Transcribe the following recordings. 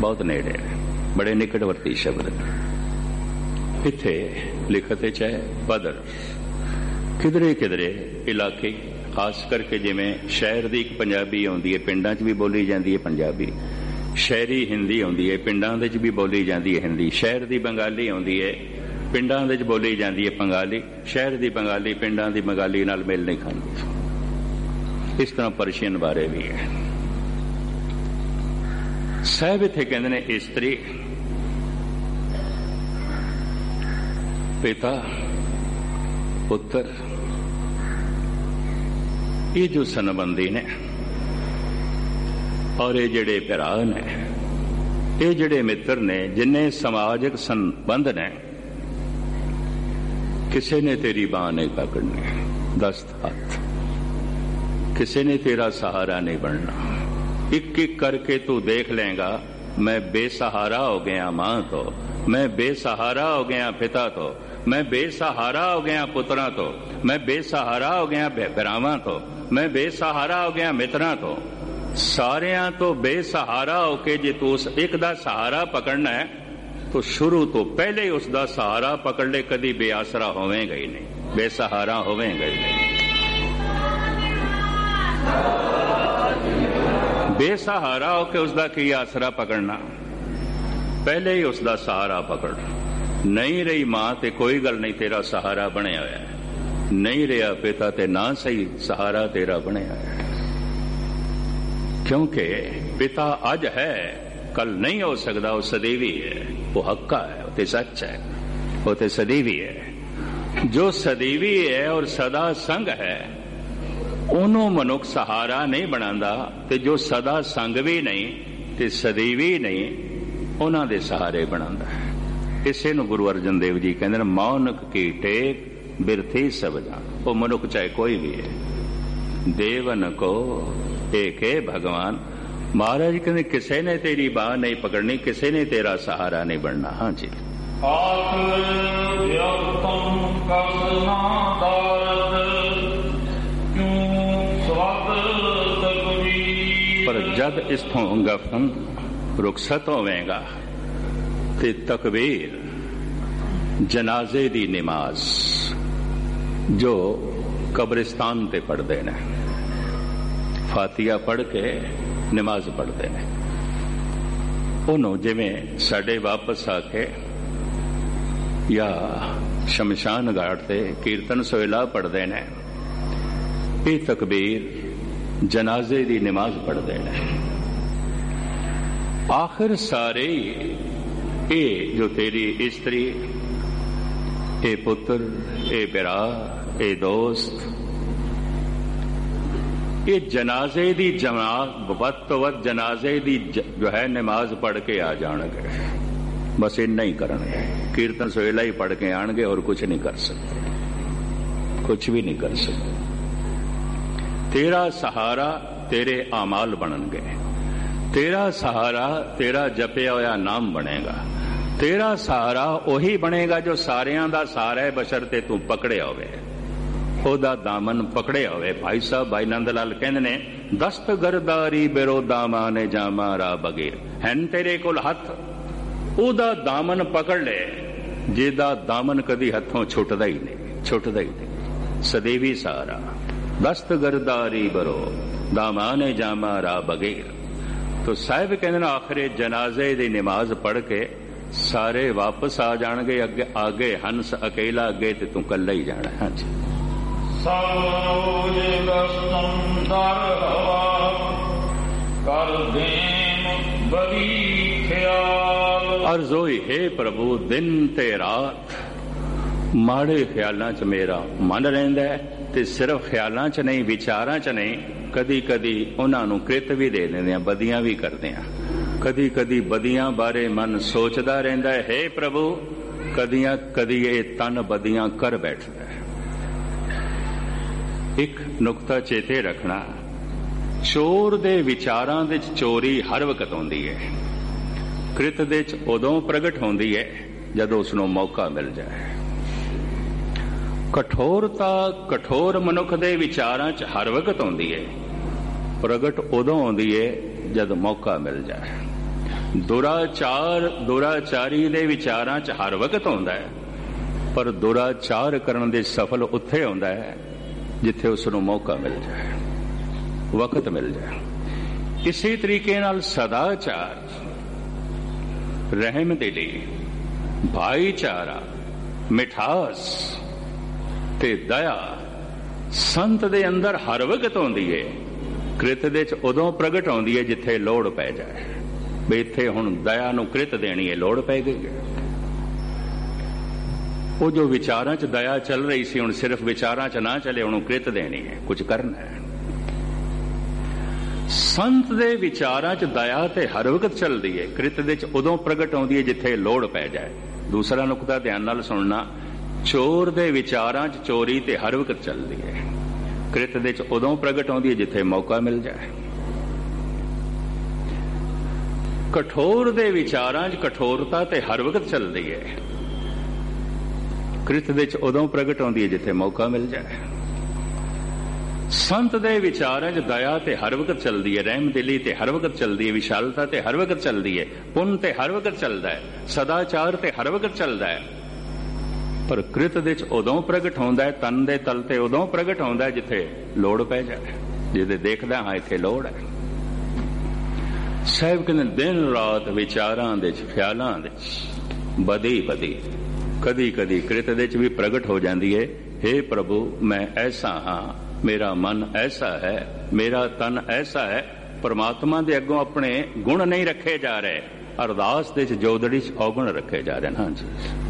ਬਹੁਤ ਨੇੜੇ, ਬੜੇ ਨਿਕਟਵਰਤੀ ਸ਼ਬਦ। ਇੱਥੇ ਲਿਖਤ ਚ ਹੈ ਪਦਰ। ਕਿਧਰੇ ਕਿਧਰੇ ਇਲਾਕੇ, ਖਾਸ ਕਰਕੇ ਜਿਵੇਂ ਸ਼ਹਿਰ ਦੀ ਇੱਕ ਪੰਜਾਬੀ ਆਉਂਦੀ ਹੈ, ਪਿੰਡਾਂ 'ਚ ਵੀ ਬੋਲੀ ਜਾਂਦੀ ਹੈ ਪੰਜਾਬੀ। ਸ਼ਹਿਰੀ ਹਿੰਦੀ ਆਉਂਦੀ ਹੈ, ਪਿੰਡਾਂ ਦੇ 'ਚ ਵੀ ਬੋਲੀ ਜਾਂਦੀ ਹੈ ਹਿੰਦੀ। ਸ਼ਹਿਰ ਦੀ ਬੰਗਾਲੀ ਆਉਂਦੀ ਹੈ, ਪਿੰਡਾਂ ਦੇ 'ਚ ਬੋਲੀ ਜਾਂਦੀ ਹੈ ਬੰਗਾਲੀ। ਸ਼ਹਿਰ ਦੀ ਬੰਗਾਲੀ ਪਿੰਡਾਂ ਦੀ ਬੰਗਾਲੀ ਨਾਲ ਮੇਲ ਨਹੀਂ ਖਾਂਦੀ। ਇਸ ਤਰ੍ਹਾਂ ਪਰਸ਼ੀਅਨ ਬਾਰੇ ਵੀ ਹੈ। ਸਾਹਿਬ ਇੱਥੇ ਕਹਿੰਦੇ ਨੇ ਇਸਤਰੀ, ਪਿਤਾ, ਪੁੱਤਰ, ਇਹ ਜੋ ਸੰਬੰਧੀ ਨੇ ਔਰ ਇਹ ਜਿਹੜੇ ਭਰਾ ਨੇ, ਇਹ ਜਿਹੜੇ ਮਿੱਤਰ ਨੇ, ਜਿੰਨੇ ਸਮਾਜਿਕ ਸੰਬੰਧ ਨੇ, ਕਿਸੇ ਨੇ ਤੇਰੀ ਬਾਂਹ ਨਹੀਂ ਪਕੜਨੀ, ਦਸਤ ਹੱਥ, ਕਿਸੇ ਨੇ ਤੇਰਾ ਸਹਾਰਾ ਨਹੀਂ ਬਣਨਾ। ਇੱਕ ਇੱਕ ਕਰਕੇ ਤੂੰ ਦੇਖ ਲੇਗਾ, ਮੈਂ ਬੇਸਹਾਰਾ ਹੋ ਗਿਆ ਮਾਂ ਤੋਂ, ਮੈਂ ਬੇਸਹਾਰਾ ਹੋ ਗਿਆ ਪਿਤਾ ਤੋਂ, ਮੈਂ ਬੇਸਹਾਰਾ ਹੋ ਗਿਆ ਪੁੱਤਰਾਂ ਤੋਂ, ਮੈਂ ਬੇਸਹਾਰਾ ਹੋ ਗਿਆ ਭਰਾਵਾਂ ਤੋਂ, ਮੈਂ ਬੇਸਹਾਰਾ ਹੋ ਗਿਆ ਮਿੱਤਰਾਂ ਤੋਂ। ਸਾਰਿਆਂ ਤੋਂ ਬੇਸਹਾਰਾ ਹੋ ਕੇ ਜੇ ਤੂੰ ਉਸ ਇੱਕ ਦਾ ਸਹਾਰਾ ਪਕੜਨਾ ਹੈ ਤਾਂ ਸ਼ੁਰੂ ਤੋਂ ਪਹਿਲੇ ਉਸ ਦਾ ਸਹਾਰਾ ਪਕੜ ਲੈ। ਕਦੀ ਬੇਆਸਰਾ ਹੋਵੇਗਾ ਹੀ ਨਹੀਂ, ਬੇਸਹਾਰਾ ਹੋਵੇਗਾ ਹੀ ਨਹੀਂ। ਬੇਸਹਾਰਾ ਹੋ ਕੇ ਉਸ ਦਾ ਕੀ ਆਸਰਾ ਪਕੜਨਾ, ਪਹਿਲੇ ਹੀ ਉਸ ਦਾ ਸਹਾਰਾ ਪਕੜ। ਨਹੀਂ ਰਹੀ ਮਾਂ ਤੇ ਕੋਈ ਗੱਲ ਨਹੀਂ, ਤੇਰਾ ਸਹਾਰਾ ਬਣਿਆ ਹੋਇਆ ਹੈ। ਨਹੀਂ ਰਿਹਾ ਪਿਤਾ ਤੇ ਨਾ ਸਹੀ, ਸਹਾਰਾ ਤੇਰਾ ਬਣਿਆ ਹੋਇਆ ਹੈ। ਕਿਉਂਕਿ ਪਿਤਾ ਅੱਜ ਹੈ, ਕੱਲ ਨਹੀਂ ਹੋ ਸਕਦਾ। ਉਹ ਸਦੀਵੀ ਹੈ, ਉਹ ਹੱਕਾ ਹੈ, ਉਹ ਤੇ ਸੱਚ ਹੈ, ਉਹ ਤੇ ਸਦੀਵੀ ਹੈ। ਜੋ ਸਦੀਵੀ ਹੈ ਔਰ ਸਦਾ ਸੰਗ ਹੈ, ਉਹਨੂੰ ਮਨੁੱਖ ਸਹਾਰਾ ਨਹੀਂ ਬਣਾਉਂਦਾ। ਤੇ ਜੋ ਸਦਾ ਸੰਗ ਵੀ ਨਹੀਂ ਤੇ ਸਦੀਵੀ ਨਹੀਂ, ਉਹਨਾਂ ਦੇ ਸਹਾਰੇ ਬਣਾਉਂਦਾ ਹੈ। ਇਸੇ ਨੂੰ ਗੁਰੂ ਅਰਜਨ ਦੇਵ ਜੀ ਕਹਿੰਦੇ ਨੇ, ਮੌਨਕ ਕੀ ਟੇਕ ਬਿਰਥੀ ਸਭ ਜਾਨ। ਉਹ ਮਨੁੱਖ ਚਾਹੇ ਕੋਈ ਵੀ ਹੈ, ਦੇਵਨ ਕੋ ਏਕੇ ਭਗਵਾਨ। ਮਹਾਰਾਜ ਕਹਿੰਦੇ ਕਿਸੇ ਨੇ ਤੇਰੀ ਬਾਂਹ ਨਹੀਂ ਪਕੜਨੀ, ਕਿਸੇ ਨੇ ਤੇਰਾ ਸਹਾਰਾ ਨਹੀਂ ਬਣਨਾ। ਹਾਂਜੀ, ਪਰ ਜਦ ਇਸਥੋਂ ਗਫਨ ਰੁਖਸਤ ਹੋਵੇਗਾ ਤੇ ਤਕਬੀਰ, ਜਨਾਜ਼ੇ ਦੀ ਨਮਾਜ਼ ਜੋ ਕਬਰਿਸਤਾਨ ਤੇ ਪੜ੍ਹਦੇ ਨੇ, ਫਾਤੀਹਾ ਪੜ੍ਹ ਕੇ ਨਮਾਜ਼ ਪੜ੍ਹਦੇ ਨੇ, ਉਹਨੂੰ ਜਿਵੇਂ ਸਾਡੇ ਵਾਪਸ ਆ ਕੇ ਜਾਂ ਸ਼ਮਸ਼ਾਨ ਘਾਟ ਤੇ ਕੀਰਤਨ ਸੋਹਿਲਾ ਪੜ੍ਹਦੇ ਨੇ, ਇਹ ਤਕਬੀਰ ਜਨਾਜ਼ੇ ਦੀ ਨਮਾਜ਼ ਪੜ੍ਹਦੇ ਨੇ। ਆਖਿਰ ਸਾਰੇ ਇਹ ਜੋ ਤੇਰੀ ਇਸਤਰੀ, ਇਹ ਪੁੱਤਰ, ਇਹ ਭਰਾ, ਇਹ ਦੋਸਤ, ਇਹ ਜਨਾਜ਼ੇ ਦੀ ਜਮਾਤ ਵੱਧ ਤੋਂ ਵੱਧ ਜਨਾਜ਼ੇ ਦੀ ਜੋ ਹੈ ਨਮਾਜ਼ ਪੜ੍ਹ ਕੇ ਆ ਜਾਣਗੇ। ਬਸ ਇੰਨਾ ਹੀ ਕਰਨਗੇ, ਕੀਰਤਨ ਸੋਹਿਲਾ ਹੀ ਪੜ੍ਹ ਕੇ ਆਣਗੇ ਔਰ ਕੁਛ ਨਹੀਂ ਕਰ ਸਕਦੇ, ਕੁਛ ਵੀ ਨਹੀਂ ਕਰ ਸਕਦੇ। ਤੇਰਾ ਸਹਾਰਾ ਤੇਰੇ ਆਮਾਲ ਬਣਨਗੇ, ਤੇਰਾ ਸਹਾਰਾ ਤੇਰਾ ਜਪਿਆ ਹੋਇਆ ਨਾਮ ਬਣੇਗਾ, ਤੇਰਾ ਸਹਾਰਾ ਉਹੀ ਬਣੇਗਾ ਜੋ ਸਾਰਿਆਂ ਦਾ ਸਹਾਰਾ ਹੈ, ਬਸ਼ਰਤੇ ਤੂੰ ਪਕੜਿਆ ਹੋਵੇ, ਉਹਦਾ ਦਾਮਨ ਪਕੜਿਆ ਹੋਵੇ। ਭਾਈ ਸਾਹਿਬ ਭਾਈ ਨੰਦ ਲਾਲ ਕਹਿੰਦੇ ਨੇ, ਦਸਤਗਰਦਾਰੀ ਬਿਰੋ ਦਾਮਾਨੇ ਜਾਮਾ ਰਾ ਬਗੀਰ। ਹੈਨ ਤੇਰੇ ਕੋਲ ਹੱਥ, ਉਹਦਾ ਦਾਮਨ ਪਕੜ ਲੈ, ਜਿਹਦਾ ਦਾਮਨ ਕਦੀ ਹੱਥੋਂ ਛੁੱਟਦਾ ਹੀ ਨਹੀਂ, ਛੁੱਟਦਾ ਹੀ ਨਹੀਂ, ਸਦੀਵੀ ਸਹਾਰਾ। ਦਸਤਗਰਦਾਰੀ ਬਿਰੋ ਦਾਮਾਨੇ ਜਾਮਾ ਰਾ ਬਗੀਰ। ਤੋ ਸਾਹਿਬ ਕਹਿੰਦੇ ਨੇ, ਆਖਰੇ ਜਨਾਜ਼ੇ ਦੀ ਨਮਾਜ਼ ਪੜ੍ਹ ਕੇ ਸਾਰੇ ਵਾਪਸ ਆ ਜਾਣਗੇ। ਅੱਗੇ ਆਗੇ ਹੰਸ ਅਕੇਲਾ, ਅੱਗੇ ਤੇ ਤੂੰ ਕੱਲਾ ਹੀ ਜਾਣਾ। ਹਾਂਜੀ, ਅਰਜ਼ ਹੋਈ, ਹੇ ਪ੍ਰਭੂ ਦਿਨ ਤੇ ਰਾਤ ਮਾੜੇ ਖਿਆਲਾਂ 'ਚ ਮੇਰਾ ਮਨ ਰਹਿੰਦਾ ਹੈ, ਤੇ ਸਿਰਫ ਖਿਆਲਾਂ 'ਚ ਨਹੀਂ, ਵਿਚਾਰਾਂ 'ਚ ਨਹੀਂ, ਕਦੀ ਕਦੀ ਉਹਨਾਂ ਨੂੰ ਕ੍ਰਿਤ ਵੀ ਦੇ ਦਿੰਦੇ ਆ, ਬਦੀਆਂ ਵੀ ਕਰਦੇ ਆ। ਕਦੀ ਕਦੀ ਬਦੀਆਂ ਬਾਰੇ ਮਨ ਸੋਚਦਾ ਰਹਿੰਦਾ ਹੈ, ਹੇ ਪ੍ਰਭੂ ਕਦੀਆਂ ਕਦੀ ਇਹ ਤਨ ਬਦੀਆਂ ਕਰ ਬੈਠਦਾ ਹੈ। ਇੱਕ ਨੁਕਤਾ ਚੇਤੇ ਰੱਖਣਾ, ਚੋਰ ਦੇ ਵਿਚਾਰਾਂ ਵਿੱਚ ਚੋਰੀ ਹਰ ਵਕਤ ਹੁੰਦੀ ਹੈ, ਕ੍ਰਿਤ ਦੇ 'ਚ ਉਦੋਂ ਪ੍ਰਗਟ ਹੁੰਦੀ ਹੈ ਜਦੋਂ ਉਸ ਨੂੰ ਮੌਕਾ ਮਿਲ ਜਾਏ। ਕਠੋਰਤਾ ਕਠੋਰ ਮਨੁੱਖ ਦੇ ਵਿਚਾਰਾਂ 'ਚ ਹਰ ਵਕਤ ਹੁੰਦੀ ਹੈ, ਪ੍ਰਗਟ ਉਦੋਂ ਹੁੰਦੀ ਹੈ ਜਦ ਮੌਕਾ ਮਿਲ ਜਾਏ। ਦੁਰਾਚਾਰੀ ਦੇ ਵਿਚਾਰਾਂ 'ਚ ਹਰ ਵਕਤ ਆਉਂਦਾ ਹੈ, ਪਰ ਦੁਰਾਚਾਰ ਕਰਨ ਦੇ ਸਫਲ ਉੱਥੇ ਆਉਂਦਾ ਹੈ ਜਿੱਥੇ ਉਸ ਨੂੰ ਮੌਕਾ ਮਿਲ ਜਾਏ, ਵਕਤ ਮਿਲ ਜਾਏ। ਇਸੇ ਤਰੀਕੇ ਨਾਲ ਸਦਾਚਾਰ, ਰਹਿਮਦਿਲੀ, ਭਾਈਚਾਰਾ, ਮਿਠਾਸ ਤੇ ਦਇਆ ਸੰਤ ਦੇ ਅੰਦਰ ਹਰ ਵਕਤ ਆਉਂਦੀ ਹੈ। ਕ੍ਰਿਤ ਦੇ 'ਚ ਉਦੋਂ ਪ੍ਰਗਟ ਆਉਂਦੀ ਹੈ ਜਿੱਥੇ ਲੋੜ ਪੈ ਜਾਏ, ਵੀ ਇੱਥੇ ਹੁਣ ਦਇਆ ਨੂੰ ਕ੍ਰਿਤ ਦੇਣੀ ਹੈ, ਲੋੜ ਪੈ ਗਈ ਹੈ। ਉਹ ਜੋ ਵਿਚਾਰਾਂ 'ਚ ਦਇਆ ਚੱਲ ਰਹੀ ਸੀ, ਹੁਣ ਸਿਰਫ ਵਿਚਾਰਾਂ 'ਚ ਨਾ ਚੱਲੇ, ਉਹਨੂੰ ਕ੍ਰਿਤ ਦੇਣੀ ਹੈ, ਕੁਝ ਕਰਨਾ ਹੈ। ਸੰਤ ਦੇ ਵਿਚਾਰਾਂ 'ਚ ਦਇਆ ਤੇ ਹਰ ਵਕਤ ਚੱਲਦੀ ਹੈ, ਕ੍ਰਿਤ ਦੇ 'ਚ ਉਦੋਂ ਪ੍ਰਗਟ ਆਉਂਦੀ ਹੈ ਜਿੱਥੇ ਲੋੜ ਪੈ ਜਾਏ। ਦੂਸਰਾ ਨੁਕਤਾ ਧਿਆਨ ਨਾਲ ਸੁਣਨਾ, ਚੋਰ ਦੇ ਵਿਚਾਰਾਂ 'ਚ ਚੋਰੀ ਤੇ ਹਰ ਵਕਤ ਚੱਲਦੀ ਹੈ, ਕ੍ਰਿਤ ਦੇ 'ਚ ਉਦੋਂ ਪ੍ਰਗਟ ਆਉਂਦੀ ਹੈ ਜਿੱਥੇ ਮੌਕਾ ਮਿਲ ਜਾਏ। ਕਠੋਰ ਦੇ ਵਿਚਾਰਾਂ 'ਚ ਕਠੋਰਤਾ ਤੇ ਹਰ ਵਕਤ ਚੱਲਦੀ ਹੈ, ਕ੍ਰਿਤ ਦੇ 'ਚ ਉਦੋਂ ਪ੍ਰਗਟ ਆਉਂਦੀ ਹੈ ਜਿੱਥੇ ਮੌਕਾ ਮਿਲ ਜਾਏ। ਸੰਤ ਦੇ ਵਿਚਾਰਾਂ 'ਚ ਦਇਆ ਤੇ ਹਰ ਵਕਤ ਚੱਲਦੀ ਹੈ, ਰਹਿਮਦਿਲੀ ਤੇ ਹਰ ਵਕਤ ਚੱਲਦੀ ਹੈ, ਵਿਸ਼ਾਲਤਾ ਤੇ ਹਰ ਵਕਤ ਚੱਲਦੀ ਹੈ, ਪੁੰਨ ਤੇ ਹਰ ਵਕਤ ਚੱਲਦਾ ਹੈ, ਸਦਾਚਾਰ ਤੇ ਹਰ ਵਕਤ ਚੱਲਦਾ ਹੈ। ਪਰ ਕ੍ਰਿਤ ਦੇ 'ਚ ਉਦੋਂ ਪ੍ਰਗਟ ਹੁੰਦਾ ਹੈ, ਤਨ ਦੇ ਤਲ ਤੇ ਉਦੋਂ ਪ੍ਰਗਟ ਹੁੰਦਾ ਹੈ ਜਿੱਥੇ ਲੋੜ ਪੈ ਜਾਏ, ਜਿਹਦੇ ਦੇਖਦਾ ਹਾਂ ਇੱਥੇ ਲੋੜ ਹੈ। ਸਾਹਿਬ ਕਹਿੰਦੇ ਦਿਨ ਰਾਤ ਵਿਚਾਰਾਂ ਦੇ 'ਚ, ਖਿਆਲਾਂ ਦੇ 'ਚ ਬਦੀ ਕਦੀ ਕਦੀ ਕ੍ਰਿਤ ਦੇ 'ਚ ਵੀ ਪ੍ਰਗਟ ਹੋ ਜਾਂਦੀ ਹੈ, ਹੇ ਪ੍ਰਭੂ ਮੈਂ ਐਸਾ ਹਾਂ, ਮੇਰਾ ਮਨ ਐਸਾ ਹੈ, ਮੇਰਾ ਤਨ ਐਸਾ ਹੈ। ਪਰਮਾਤਮਾ ਦੇ ਅੱਗੋਂ ਆਪਣੇ ਗੁਣ ਨਹੀਂ ਰੱਖੇ ਜਾ ਰਹੇ, ਅਰਦਾਸ ਦੇ 'ਚ ਜੋਦੜੀ 'ਚ ਔਗੁਣ ਰੱਖੇ ਜਾ ਰਹੇ ਨੇ। ਹਾਂਜੀ,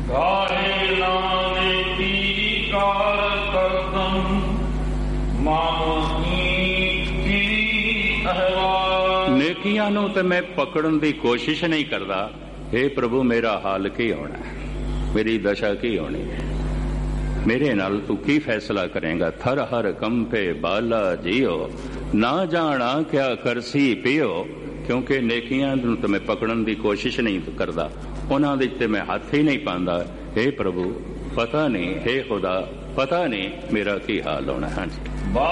ਨੇਕੀਆਂ ਨੂੰ ਤੇ ਮੈਂ ਪਕੜਨ ਦੀ ਕੋਸ਼ਿਸ਼ ਨਹੀਂ ਕਰਦਾ, ਹੇ ਪ੍ਰਭੂ ਮੇਰਾ ਹਾਲ ਕੀ ਹੋਣਾ ਹੈ, ਮੇਰੀ ਦਸ਼ਾ ਕੀ ਹੋਣੀ ਹੈ, ਮੇਰੇ ਨਾਲ ਤੂੰ ਕੀ ਫੈਸਲਾ ਕਰੇਗਾ। ਥਰ ਹਰ ਕੰਪੇ ਬਾਲਾ ਜੀਓ, ਨਾ ਜਾਣਾ ਕਿਆ ਕਰਸੀ ਪਿਓ। ਕਿਉਂਕਿ ਨੇਕੀਆਂ ਨੂੰ ਤਾਂ ਮੈਂ ਪਕੜਨ ਦੀ ਕੋਸ਼ਿਸ਼ ਨਹੀਂ ਕਰਦਾ, ਉਹਨਾਂ ਦੇ ਤੇ ਮੈਂ ਹੱਥ ਹੀ ਨਹੀਂ ਪਾਉਂਦਾ। ਹੇ ਪ੍ਰਭੂ ਪਤਾ ਨਹੀਂ, ਹੇ ਖੁਦਾ ਪਤਾ ਨਹੀਂ ਮੇਰਾ ਕੀ ਹਾਲ ਹੋਣਾ। ਹਾਂਜੀ,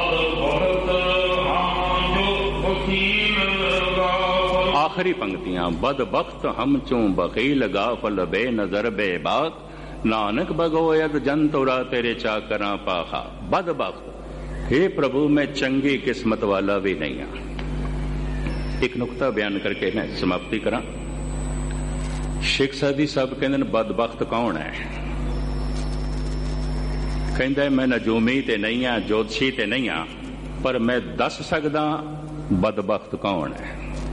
ਆਖਰੀ ਪੰਕਤੀਆਂ, ਬਦ ਬਖਤ ਹਮ ਚੋਂ ਬਖੀਲ ਗਾਫਲ ਬੇਨਜ਼ਰ ਬੇਬਾਕ, ਨਾਨਕ ਭਗੋਇਦ ਜਨ ਤੋਰਾ ਤੇਰੇ ਚਾਕਰਾਂ ਪਾਖਾ। ਬਦ ਬਖਤ, ਹੇ ਪ੍ਰਭੂ ਮੈਂ ਚੰਗੀ ਕਿਸਮਤ ਵਾਲਾ ਵੀ ਨਹੀਂ ਹਾਂ। ਇੱਕ ਨੁਕਤਾ ਬਿਆਨ ਕਰਕੇ ਮੈਂ ਸਮਾਪਤੀ ਕਰਾਂ। ਸ਼ੇਖ ਸਾਦੀ ਸਾਹਿਬ ਕਹਿੰਦੇ ਨੇ ਬਦਬਖਤ ਕੌਣ ਹੈ? ਕਹਿੰਦਾ ਮੈਂ ਨਜੂਮੀ ਤੇ ਨਹੀਂ ਹਾਂ, ਜੋਤਸ਼ੀ ਤੇ ਨਹੀਂ ਹਾਂ, ਪਰ ਮੈਂ ਦੱਸ ਸਕਦਾ ਬਦਬਖਤ ਕੌਣ ਹੈ।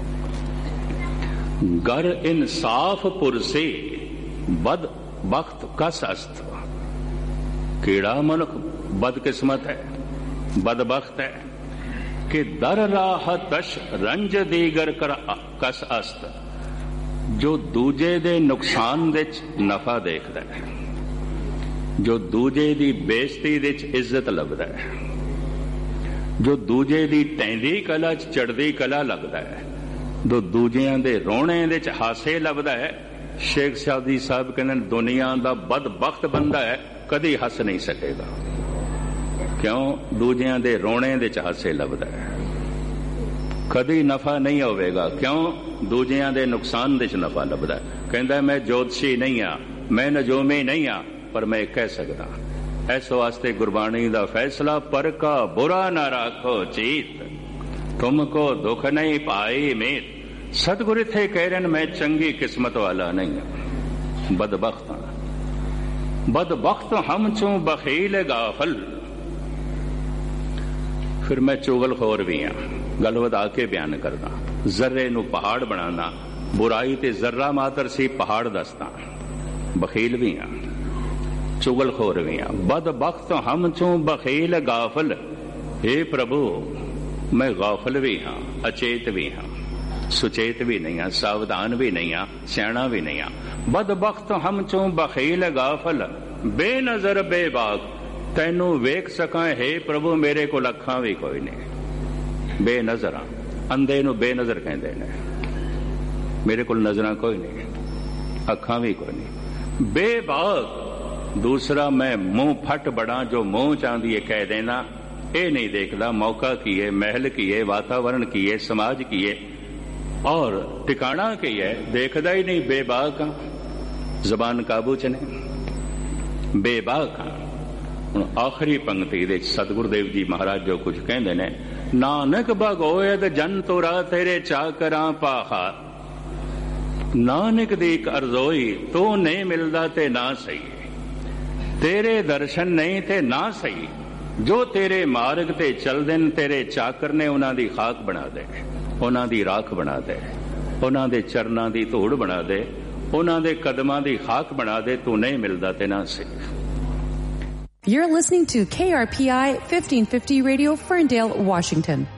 ਗਰ ਇਨਸਾਫ ਪੁਰਸੇ ਬਦ ਬਖਤ ਕਸ ਅਸਤ। ਕਿਹੜਾ ਮਨੁੱਖ ਬਦਕਿਸਮਤ ਹੈ, ਬਦਬਖਤ ਹੈ ਕਿ ਦਰ ਰਾਹ ਤਸ਼ ਰੰਜ ਦੀਗਰ ਕਸ ਅਸਤ, ਜੋ ਦੂਜੇ ਦੇ ਨੁਕਸਾਨ ਵਿੱਚ ਨਫਾ ਦੇਖਦਾ ਹੈ, ਜੋ ਦੂਜੇ ਦੀ ਬੇਇੱਜ਼ਤੀ ਵਿੱਚ ਇੱਜ਼ਤ ਲੱਭਦਾ ਹੈ, ਜੋ ਦੂਜੇ ਦੀ ਟੈਂਦੀ ਕਲਾ 'ਚ ਚੜ੍ਹਦੀ ਕਲਾ ਲੱਗਦਾ ਹੈ, ਜੋ ਦੂਜਿਆਂ ਦੇ ਰੋਣੇ ਵਿੱਚ ਹਾਸੇ ਲੱਭਦਾ ਹੈ। ਸ਼ੇਖ ਸਾਦੀ ਸਾਹਿਬ ਕਹਿੰਦੇ ਦੁਨੀਆ ਦਾ ਬਦਬਖਤ ਬੰਦਾ ਹੈ, ਕਦੀ ਹੱਸ ਨਹੀਂ ਸਕੇਗਾ। ਕਿਉਂ? ਦੂਜਿਆਂ ਦੇ ਰੋਣੇ ਵਿੱਚ ਹਾਸੇ ਲੱਭਦਾ ਹੈ। ਕਦੀ ਨਫਾ ਨਹੀਂ ਹੋਵੇਗਾ। ਕਿਉਂ? ਦੂਜਿਆਂ ਦੇ ਨੁਕਸਾਨ ਵਿੱਚ ਨਫਾ ਲੱਭਦਾ ਹੈ। ਕਹਿੰਦਾ ਮੈਂ ਜੋਤਸ਼ੀ ਨਹੀਂ ਹਾਂ, ਮੈਂ ਨਜੂਮੀ ਨਹੀਂ ਹਾਂ, ਪਰ ਮੈਂ ਕਹਿ ਸਕਦਾ। ਇਸ ਵਾਸਤੇ ਗੁਰਬਾਣੀ ਦਾ ਫੈਸਲਾ, ਪਰ ਕਾ ਬੁਰਾ ਨਾ ਰਾਖੋ ਚੀਤ, ਤੁਮਕੋ ਦੁੱਖ ਨਹੀਂ ਪਾਈ ਮੀਤ। ਸਤਿਗੁਰ ਇੱਥੇ ਕਹਿ ਰਹੇ ਨੇ ਮੈਂ ਚੰਗੀ ਕਿਸਮਤ ਵਾਲਾ ਨਹੀਂ ਹਾਂ, ਬਦਬਖਤ ਹਾਂ। ਬਦਬਖਤ ਹਮ ਚੋਂ ਬਖੀਲ ਗਾਫਲ। ਫਿਰ ਮੈਂ ਚੁਗਲਖੋਰ ਵੀ ਹਾਂ। ਗੱਲ ਵਧਾ ਕੇ ਬਿਆਨ ਕਰਦਾ। ਜ਼ਰਰੇ ਨੂੰ ਪਹਾੜ ਬਣਾਉਣਾ, ਬੁਰਾਈ ਤੇ ਜ਼ਰਰਾ ਮਾਤਰ ਸੀ ਪਹਾੜ ਦੱਸਦਾ। ਬਖੀਲ ਵੀ ਹਾਂ, ਚੁਗਲਖੋਰ ਵੀ ਹਾਂ। ਬਦਬਖਤ ਹਮ ਚੋਂ ਬਖੀਲ ਗਾਫਲ। हे ਪ੍ਰਭੂ ਮੈਂ ਗਾਫਲ ਵੀ ਹਾਂ, ਅਚੇਤ ਵੀ ਹਾਂ, ਸੁਚੇਤ ਵੀ ਨਹੀਂ ਹਾਂ, ਸਾਵਧਾਨ ਵੀ ਨਹੀਂ ਹਾਂ, ਸਿਆਣਾ ਵੀ ਨਹੀਂ ਹਾਂ। ਬਦਬਖਤ ਹਮ ਚੋਂ ਬਖੀਲ ਗਾਫਲ, ਬੇਨਜ਼ਰ ਬੇਬਾਕ। ਤੈਨੂੰ ਵੇਖ ਸਕਾਂ हे ਪ੍ਰਭੂ ਮੇਰੇ ਕੋਲ ਅੱਖਾਂ ਵੀ ਕੋਈ ਨਹੀਂ, ਬੇਨਜ਼ਰ ਹਾਂ। ਅੰਧੇ ਨੂੰ ਬੇਨਜ਼ਰ ਕਹਿੰਦੇ ਨੇ। ਮੇਰੇ ਕੋਲ ਨਜ਼ਰਾਂ ਕੋਈ ਨਹੀਂ, ਅੱਖਾਂ ਵੀ ਕੋਈ ਨਹੀਂ। ਬੇਬਾਕ ਦੂਸਰਾ, ਮੈਂ ਮੂੰਹ ਫੱਟ ਬੜਾ, ਜੋ ਮੂੰਹ ਚਾਹੁੰਦੀ ਹੈ ਕਹਿ ਦੇਣਾ। ਇਹ ਨਹੀਂ ਦੇਖਦਾ ਮੌਕਾ ਕੀ ਹੈ, ਮਹਿਲ ਕੀ ਹੈ, ਵਾਤਾਵਰਣ ਕੀ ਹੈ, ਸਮਾਜ ਕੀ ਹੈ। और ठिकाना की है देखदा ही नहीं बेबाक हां जबान काबू च ने बेबाक हां। हुण आखिरी पंक्ति दे सतगुरुदेव जी महाराज जो कुछ कहंदे ने नानक भगोए ते जन तोरा तेरे चाकरां पाहा नानक दी एक अरज़ोई तो नहीं मिलदा ते ना सही तेरे दर्शन नहीं ते ना सही जो तेरे मार्ग ते चलदे ने तेरे चाकर ने उन्हां दी खाक बना दे उन्हां दी राख बना दे उन्हां दे चरनां दी धूड़ बना दे उन्हां दे कदमां दी खाक बना दे तू नहीं मिलदा ते ना सही। You're listening to KRPI 1550 Radio, Ferndale, Washington.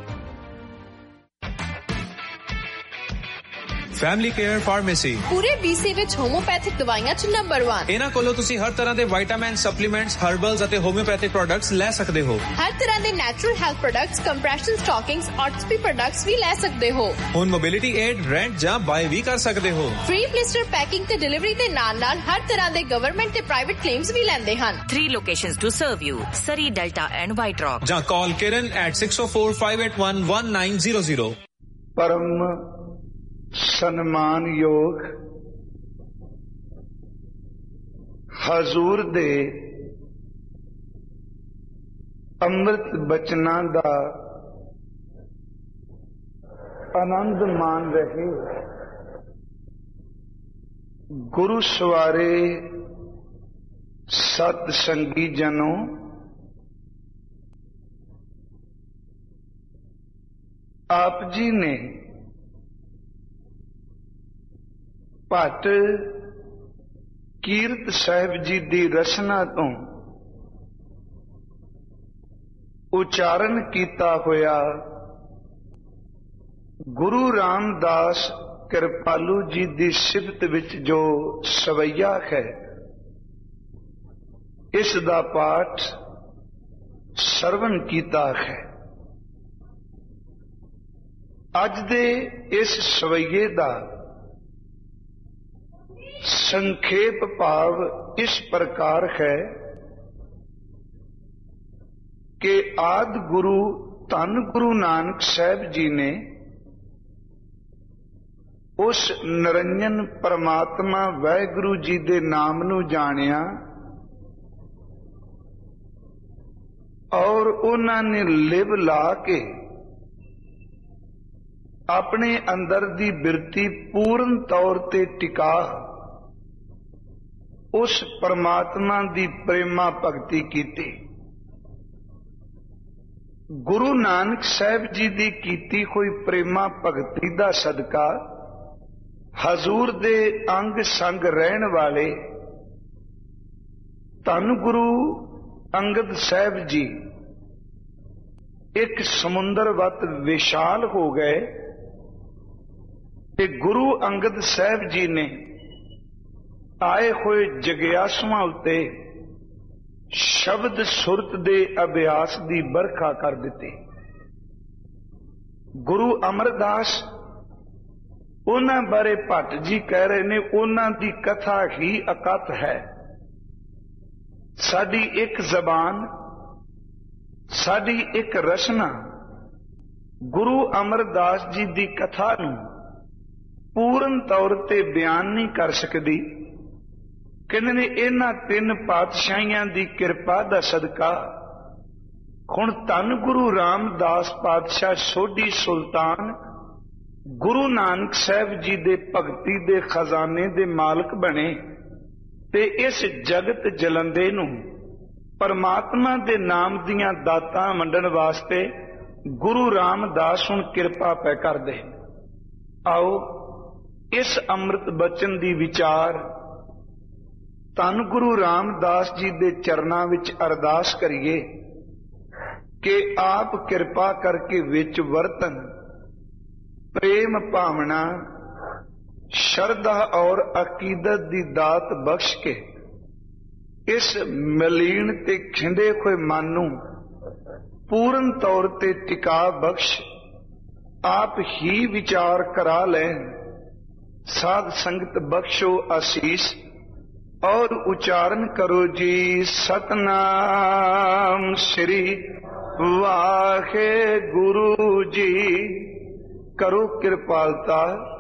Family care pharmacy ਪੂਰੇ BC ਵਿੱਚ ਹੋਮੋਪੈਥਿਕ ਦਵਾਈਆਂ 'ਚ ਨੰਬਰ 1। ਇਹਨਾਂ ਕੋਲੋਂ ਤੁਸੀਂ ਹਰ ਤਰ੍ਹਾਂ ਦੇ ਵਿਟਾਮਿਨ, ਸਪਲੀਮੈਂਟਸ, ਹਰਬਲਸ ਅਤੇ ਹੋਮਿਓਪੈਥਿਕ ਪ੍ਰੋਡਕਟਸ ਲੈ ਸਕਦੇ ਹੋ। ਹਰ ਤਰ੍ਹਾਂ ਦੇ natural health products, compression ਸਟਾਕਿੰਗਸ, ਆਰਥੋਪੀ products ਵੀ ਲੈ ਸਕਦੇ ਹੋ। ਹੁਣ ਮੋਬਿਲਿਟੀ ਏਡ, ਰੈਂਟ ਜਾਂ ਬਾਏ ਵੀ ਕਰ ਸਕਦੇ ਹੋ। ਫ੍ਰੀ ਬਲਿਸਟਰ ਪੈਕਿੰਗ ਤੇ ਡਿਲੀਵਰੀ ਦੇ ਨਾਲ-ਨਾਲ ਹਰ ਤਰ੍ਹਾਂ ਦੇ ਗਵਰਨਮੈਂਟ ਤੇ ਪ੍ਰਾਈਵੇਟ ਕਲੇਮਸ ਵੀ ਲੈਂਦੇ ਹਨ। 3 locations to serve you: Surrey, Delta and White Rock. ਜਾਂ ਕਾਲ Kiran at 6045811900। परम सन्मान योग हजूर दे अमृत बचना दा आनंद मान रहे गुरु सवारे सत संगी जनों आप जी ने भट्ट कीरत साहिब जी दी रचना तो उचारण कीता होया गुरु रामदास कृपालू जी दी सिफत विच जो सवैया है इस दा पाठ सरवण कीता है। अज दे इस सवैये दा संक्षेप भाव इस प्रकार है कि आदि गुरु धन गुरु नानक साहब जी ने उस निरंजन परमात्मा वाहिगुरु जी दे नाम नू जानिया और उन्होंने लिव ला के अपने अंदर दी बिरती पूर्ण तौर ते टिका उस परमात्मा दी प्रेमा भगती कीती। गुरु नानक साहब जी दी कीती कोई प्रेमा भगती दा सदका हजूर दे अंग संग रहन वाले धन गुरु अंगद साहब जी एक समुंदर वत विशाल हो गए ते गुरु अंगद साहब जी ने आए हुए जगियासुआं उत्ते शब्द सुरत दे अभ्यास दी बरखा कर दिती। गुरु अमरदास उन्हां बारे भट्ट जी कह रहे ने उन्हां दी कथा ही अकत है। साडी एक जबान, साडी एक रचना गुरु अमरदास जी दी कथा नूं पूर्ण तौर ते बयान नहीं कर सकदी। कहने ने इन्हां 3 पातशाहियां दी किरपा दा सदका हुण धन गुरु रामदास पातशाह सोढी सुल्तान गुरु नानक साहब जी दे भगती दे खजाने दे मालक बने ते इस जगत जलंदे नूं परमात्मा दे नाम दियां दातां वंडण वास्ते गुरु रामदास हुण किरपा पै करदे। आओ इस अमृत बचन दी विचार धन गुरु रामदास जी दे चरनां विच अरदास करिए कि आप किरपा करके विच वरतन प्रेम भावना श्रद्धा और अकीदत दी दात बख्श के इस मलीन ते खिंडे हुए मन नूं पूर्ण तौर ते टिका बख्श आप ही विचार करा लैन। साध संगत बख्शो आशीष और उच्चारण करो जी सतनाम श्री वाहे गुरु जी। ਕਰੋ ਕਿਰਪਾਲਤਾ